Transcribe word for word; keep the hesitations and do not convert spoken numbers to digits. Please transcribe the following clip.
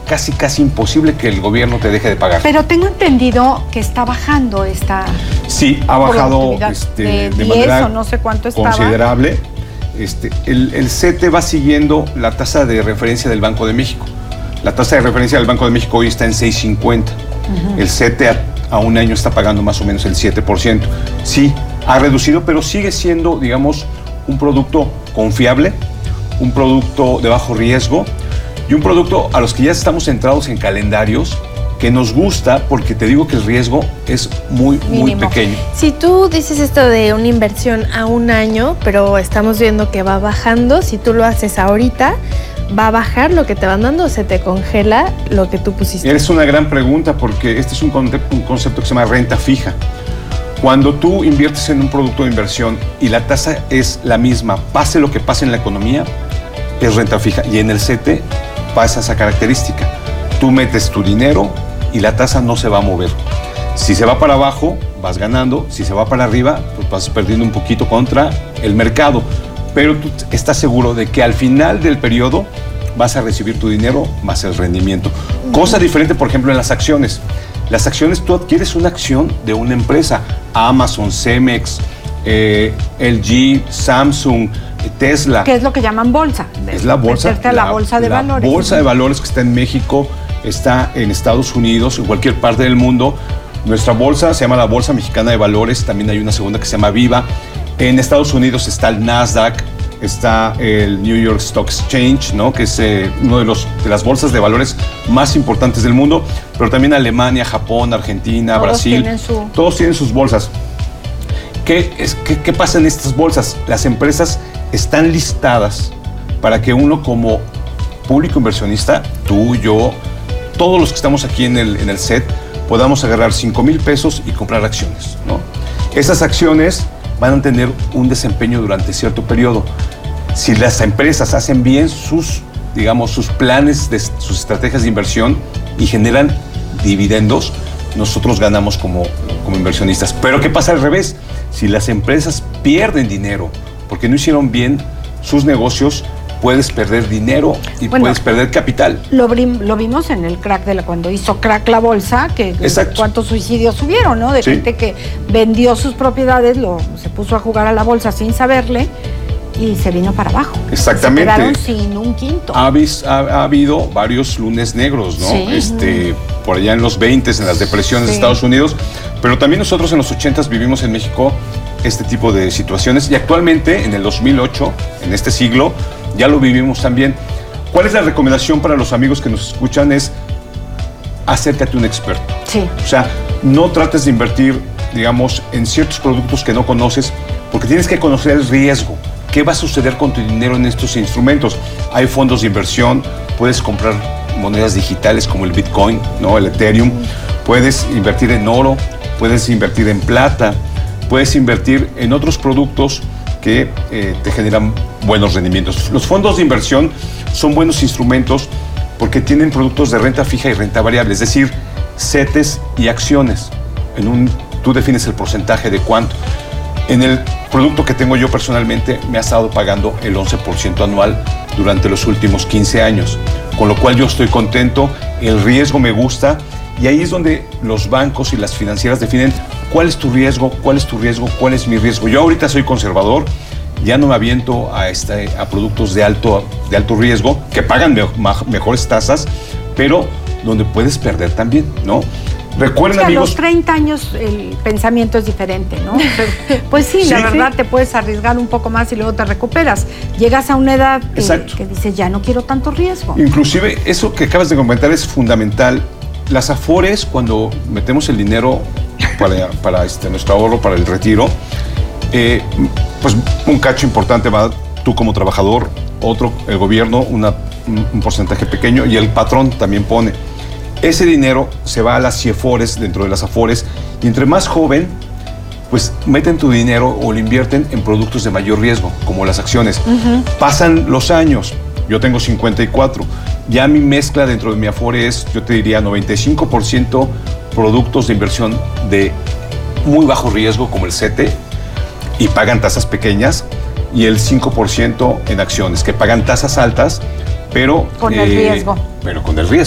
casi, casi imposible que el gobierno te deje de pagar. Pero tengo entendido que está bajando esta... Sí, ha bajado este, de, de diez manera o no sé cuánto estaba. considerable. Este, el, el CETE va siguiendo la tasa de referencia del Banco de México. La tasa de referencia del Banco de México hoy está en seis cincuenta. Uh-huh. El CETE a, a un año está pagando más o menos el siete por ciento. Sí, ha reducido, pero sigue siendo, digamos, un producto confiable, un producto de bajo riesgo y un producto a los que ya estamos centrados en calendarios que nos gusta porque te digo que el riesgo es muy, Mínimo. muy pequeño. Si tú dices esto de una inversión a un año, pero estamos viendo que va bajando, si tú lo haces ahorita, ¿va a bajar lo que te van dando o se te congela lo que tú pusiste? Es una gran pregunta porque este es un concepto, un concepto que se llama renta fija. Cuando tú inviertes en un producto de inversión y la tasa es la misma, pase lo que pase en la economía, es renta fija. Y en el CETE pasa esa característica. Tú metes tu dinero y la tasa no se va a mover. Si se va para abajo, vas ganando. Si se va para arriba, pues vas perdiendo un poquito contra el mercado. Pero tú estás seguro de que al final del periodo vas a recibir tu dinero más el rendimiento. Uh-huh. Cosa diferente, por ejemplo, en las acciones. Las acciones, tú adquieres una acción de una empresa. Amazon, Cemex, eh, L G, Samsung, Tesla. ¿Qué es lo que llaman bolsa? Es la bolsa. Meterte a la, la bolsa de la valores. La bolsa de valores que está en México, está en Estados Unidos, en cualquier parte del mundo. Nuestra bolsa se llama la Bolsa Mexicana de Valores. También hay una segunda que se llama Viva. En Estados Unidos está el Nasdaq, está el New York Stock Exchange, ¿no? Que es eh, uno de, los, de las bolsas de valores más importantes del mundo, pero también Alemania, Japón, Argentina, todos Brasil, tienen su... todos tienen sus bolsas. ¿Qué, es, qué, ¿Qué pasa en estas bolsas? Las empresas están listadas para que uno como público inversionista, tú, yo, todos los que estamos aquí en el, en el set, podamos agarrar cinco mil pesos y comprar acciones, ¿no? Esas acciones van a tener un desempeño durante cierto periodo. Si las empresas hacen bien sus, digamos, sus planes, de, sus estrategias de inversión y generan dividendos, nosotros ganamos como, como inversionistas. Pero ¿qué pasa al revés? Si las empresas pierden dinero porque no hicieron bien sus negocios, puedes perder dinero y bueno, puedes perder capital. Lo, lo vimos en el crack de la, cuando hizo crack la bolsa, que Exacto. cuántos suicidios hubieron, ¿no? De sí. gente que vendió sus propiedades, lo, se puso a jugar a la bolsa sin saberle y se vino para abajo. Exactamente. Se quedaron sin un quinto. Ha, ha, ha habido varios lunes negros, ¿no? Sí. Este, por allá en los veintes, en las depresiones sí. de Estados Unidos, pero también nosotros en los ochentas vivimos en México este tipo de situaciones y actualmente en el dos mil ocho, en este siglo, ya lo vivimos también. ¿Cuál es la recomendación para los amigos que nos escuchan? Es acércate a un experto. Sí. O sea, no trates de invertir, digamos, en ciertos productos que no conoces, porque tienes que conocer el riesgo. ¿Qué va a suceder con tu dinero en estos instrumentos? Hay fondos de inversión, puedes comprar monedas digitales como el Bitcoin, ¿no? El Ethereum, puedes invertir en oro, puedes invertir en plata, puedes invertir en otros productos que eh, te generan buenos rendimientos. Los fondos de inversión son buenos instrumentos porque tienen productos de renta fija y renta variable, es decir, CETES y acciones. En un, tú defines el porcentaje de cuánto. En el producto que tengo yo personalmente me ha estado pagando el once por ciento anual durante los últimos quince años, con lo cual yo estoy contento, el riesgo me gusta y ahí es donde los bancos y las financieras definen cuál es tu riesgo, cuál es tu riesgo, cuál es mi riesgo. Yo ahorita soy conservador, ya no me aviento a, este, a productos de alto, de alto riesgo que pagan me, mejores tasas, pero donde puedes perder también, ¿no? Recuerden, o sea, amigos, a los treinta años el pensamiento es diferente, ¿no? Pues sí, sí, la verdad sí. te puedes arriesgar un poco más y luego te recuperas. Llegas a una edad que, que dices, ya no quiero tanto riesgo. Inclusive, eso que acabas de comentar es fundamental. Las afores, cuando metemos el dinero para, para este, nuestro ahorro, para el retiro, eh, pues un cacho importante va tú como trabajador, otro, el gobierno, una, un, un porcentaje pequeño y el patrón también pone. Ese dinero se va a las CIEFORES, dentro de las AFORES, y entre más joven, pues meten tu dinero o lo invierten en productos de mayor riesgo, como las acciones. Uh-huh. Pasan los años, yo tengo cincuenta y cuatro, ya mi mezcla dentro de mi AFORE es, yo te diría, noventa y cinco por ciento productos de inversión de muy bajo riesgo, como el CETE, y pagan tasas pequeñas, y el cinco por ciento en acciones, que pagan tasas altas, pero con eh, el riesgo. Pero con el riesgo.